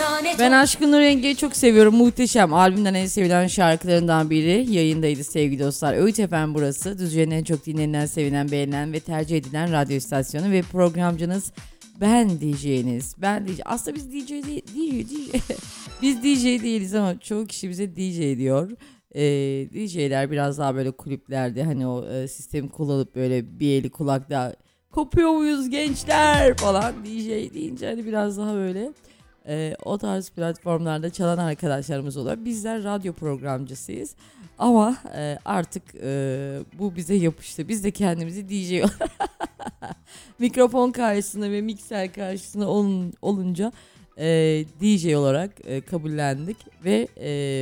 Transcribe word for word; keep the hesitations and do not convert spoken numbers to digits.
Ben Aşkın Nur Yenge'yi çok seviyorum. Muhteşem. Albümden en sevilen şarkılarından biri. Yayındaydı sevgili dostlar. Öğüt F M burası. Düzce'nin en çok dinlenen, sevilen, beğenilen ve tercih edilen radyo istasyonu ve programcınız ben D J'niz. Ben D J. Aslında biz D J değil, D J, biz D J değiliz ama çoğu kişi bize D J diyor. Ee, D J'ler biraz daha böyle kulüplerde hani o e, sistemi kullanıp böyle bir eli kulakta kopuyor muyuz gençler falan D J deyince hani biraz daha böyle e, o tarz platformlarda çalan arkadaşlarımız oluyor. Bizler radyo programcısıyız ama e, artık e, bu bize yapıştı. Biz de kendimizi D J mikrofon karşısında ve mikser karşısında olun, olunca e, D J olarak e, kabullendik ve e,